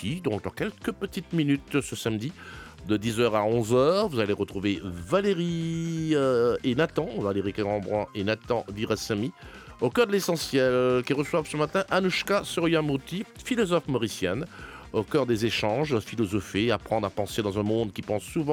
aussi. Donc dans quelques petites minutes ce samedi, de 10h à 11h, vous allez retrouver Valérie et Nathan, Valérie Cambran et Nathan Virasamy, au cœur de l'essentiel, qui reçoivent ce matin Anouchka Suryamourti, philosophe mauricienne, au cœur des échanges, philosopher, apprendre à penser dans un monde qui pense souvent